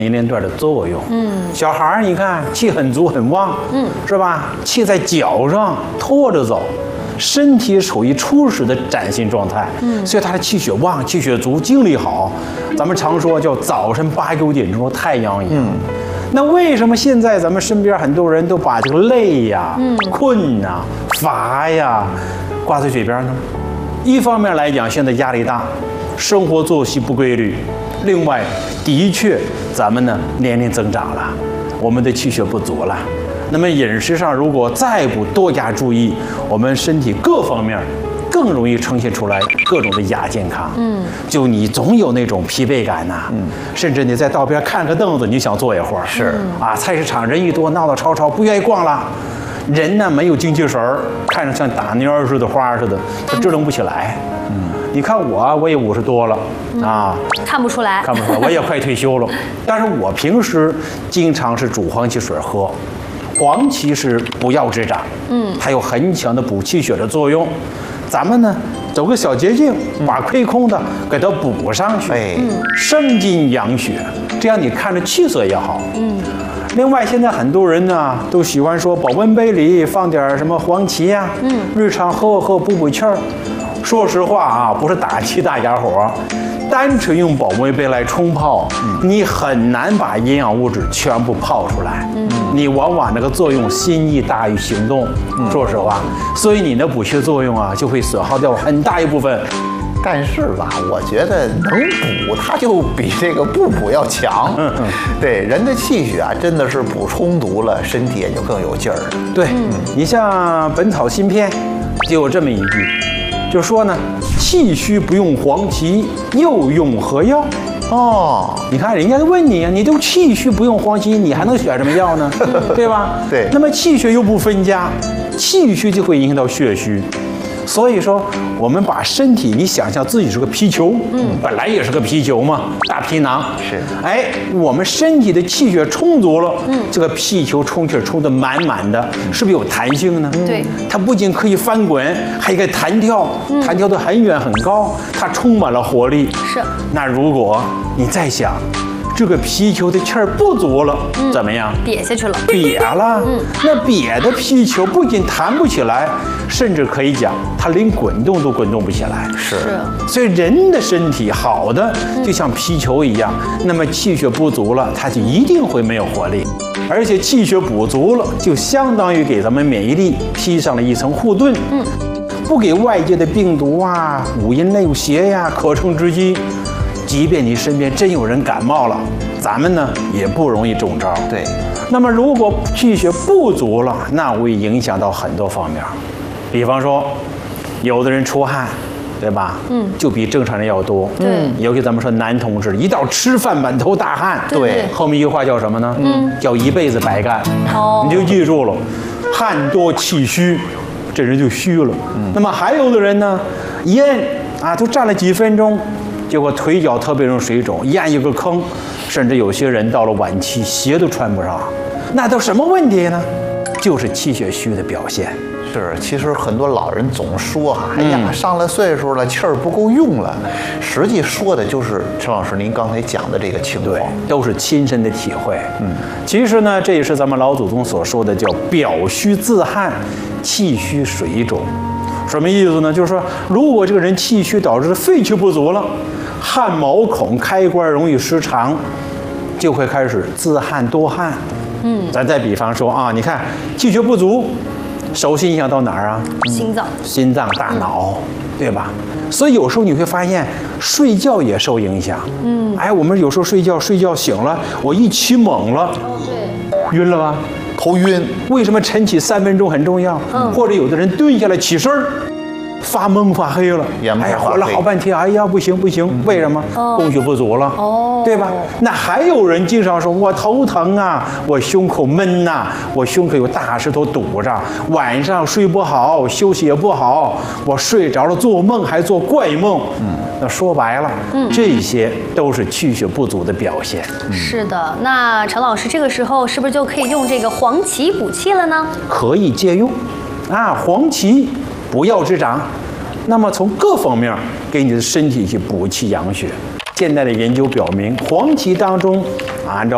年龄段的作用。小孩儿你看气很足很旺，是吧？气在脚上拖着走，身体处于初始的崭新状态，所以他的气血旺、气血足、精力好。咱们常说叫早晨8、9点钟太阳一样。那为什么现在咱们身边很多人都把这个累呀、困呐、乏呀挂在嘴边呢？一方面来讲，现在压力大，生活作息不规律；另外，的确咱们呢年龄增长了，我们的气血不足了。那么饮食上如果再不多加注意，我们身体各方面更容易呈现出来各种的亚健康。就你总有那种疲惫感呐，甚至你在道边看个凳子，你想坐一会儿。 是啊，菜市场人一多，闹闹吵吵，不愿意逛了。人呢没有精气神儿，看着像打蔫似的花似的，他支棱不起来。你看我也50多了啊， 看不出来， 看不出来，我也快退休了。但是我平时经常是煮黄芪水喝，黄芪是补药之长，它有很强的补气血的作用。咱们呢走个小捷径，把亏空的给它补上去，生津养血，这样你看着气色也好。另外，现在很多人呢都喜欢说保温杯里放点什么黄芪呀，日常喝补气儿。说实话啊，不是打击大家伙儿，单纯用保温杯来冲泡，你很难把营养物质全部泡出来。你往往那个作用心意大于行动，说实话，所以你的补气作用啊就会损耗掉很大一部分。 但是吧，我觉得能补，它就比这个不补要强。对，人的气血啊，真的是补充足了，身体也就更有劲儿了。 对，你像《本草新篇》就有这么一句，就说呢，气虚不用黄芪，又用何药？哦，你看人家都问你啊，你都气虚不用黄芪，你还能选什么药呢？对吧？ 对。 那么气血又不分家，气虚就会影响到血虚。所以说，我们把身体，你想象自己是个皮球，本来也是个皮球嘛，大皮囊是。 哎，我们身体的气血充足了，这个皮球充气充得满满的，是不是有弹性呢？ 对， 它不仅可以翻滚，还可以弹跳，弹跳得很远很高，它充满了活力。 是。 那如果你再想，这个皮球的气儿不足了，怎么样？ 瘪下去了。 瘪了。那瘪的皮球不仅弹不起来，甚至可以讲，它连滚动都滚动不起来。 是。 所以人的身体好的就像皮球一样，那么气血不足了，它就一定会没有活力。而且气血补足了，就相当于给咱们免疫力披上了一层护盾。不给外界的病毒啊、五阴内邪呀可乘之机。即便你身边真有人感冒了，咱们呢也不容易中招。 对。 那么如果气血不足了，那会影响到很多方面。比方说，有的人出汗，对吧？就比正常人要多。尤其咱们说男同志，一到吃饭满头大汗， 对， 后面一句话叫什么呢？叫一辈子白干。你就记住了，汗多气虚，这人就虚了。那么还有的人呢，一摁啊，就站了几分钟。结果腿脚特别容易水肿，咽一个坑，甚至有些人到了晚期鞋都穿不上，那都什么问题呢？就是气血虚的表现。 是，其实很多老人总说哎呀，上了岁数了，气儿不够用了。实际说的就是陈老师您刚才讲的这个情况， 对，都是亲身的体会。其实呢，这也是咱们老祖宗所说的叫表虚自汗，气虚水肿。什么意思呢？就是说，如果这个人气虚导致肺气不足了，汗毛孔开关容易失常，就会开始自汗多汗。咱再比方说啊，你看气血不足，首先影响到哪儿啊？心脏、大脑，对吧？所以有时候你会发现，睡觉也受影响。哎，我们有时候睡觉醒了，我一起猛了，晕了吧？ 头晕。为什么晨起3分钟很重要？或者有的人蹲下来起身儿，发蒙发黑了，哎呀，活了好半天，哎呀，不行，为什么？供血不足了，对吧？那还有人经常说，我头疼啊，我胸口闷呐，我胸口有大石头堵着，晚上睡不好，休息也不好，我睡着了做梦还做怪梦。那说白了，这些都是气血不足的表现。 是的，那陈老师这个时候是不是就可以用这个黄芪补气了呢？ 可以借用，啊，黄芪补药之长，那么从各方面给你的身体去补气养血。现代的研究表明，黄芪当中，按照